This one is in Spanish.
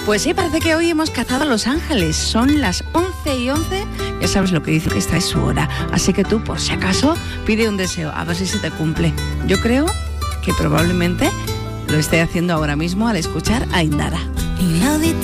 Pues sí, parece que hoy hemos cazado a los ángeles. Son las 11:11. Ya sabes lo que dice, que esta es su hora. Así que tú, por si acaso, pide un deseo, a ver si se te cumple. Yo creo que probablemente lo esté haciendo ahora mismo al escuchar a Indara.